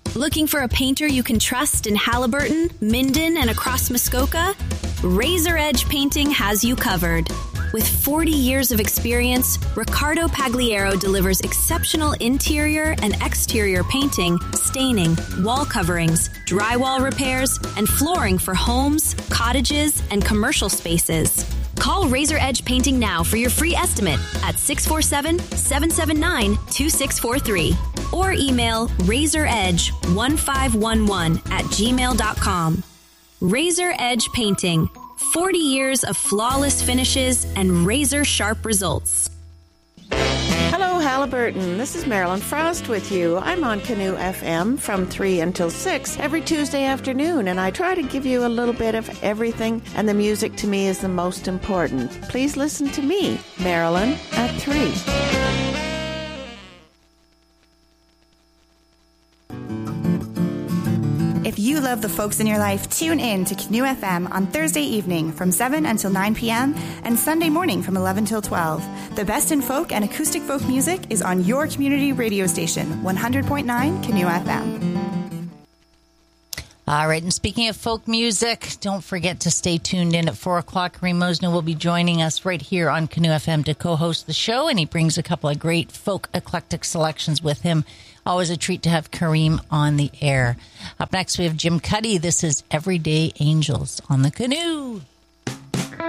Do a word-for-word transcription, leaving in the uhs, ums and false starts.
Looking for a painter you can trust in Halliburton, Minden, and across Muskoka? Razor Edge Painting has you covered. With forty years of experience, Ricardo Pagliaro delivers exceptional interior and exterior painting, staining, wall coverings, drywall repairs, and flooring for homes, cottages, and commercial spaces. Call Razor Edge Painting now for your free estimate at six four seven, seven seven nine, two six four three or email razoredge one five one one at gmail dot com. Razor Edge Painting. forty years of flawless finishes and razor-sharp results. Hello, Halliburton. This is Marilyn Frost with you. I'm on Canoe F M from three until six every Tuesday afternoon, and I try to give you a little bit of everything, and the music to me is the most important. Please listen to me, Marilyn, at three. If you love the folks in your life, tune in to Canoe F M on Thursday evening from seven until nine p.m. and Sunday morning from eleven till twelve. The best in folk and acoustic folk music is on your community radio station, one hundred point nine Canoe F M. All right, and speaking of folk music, don't forget to stay tuned in at four o'clock. Kareem Mosna will be joining us right here on Canoe F M to co-host the show, and he brings a couple of great folk eclectic selections with him. Always a treat to have Kareem on the air. Up next, we have Jim Cuddy. This is Everyday Angels on the Canoe.